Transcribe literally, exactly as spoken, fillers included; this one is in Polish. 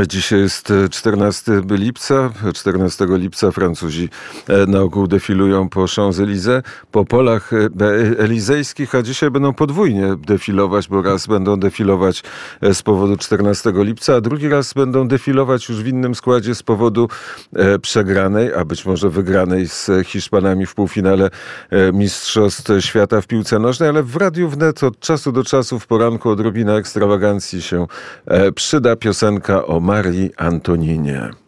Dzisiaj jest czternastego lipca. czternastego lipca Francuzi na ogół defilują po Champs-Élysées, po polach elizejskich, a dzisiaj będą podwójnie defilować, bo raz będą defilować z powodu czternastego lipca, a drugi raz będą defilować już w innym składzie z powodu przegranej, a być może wygranej z Hiszpanami w półfinale Mistrzostw Świata w piłce nożnej, ale w Radiu Wnet od czasu do czasu w poranku odrobina ekstrawagancji się przyda. Piosenka o Marii Antoninie.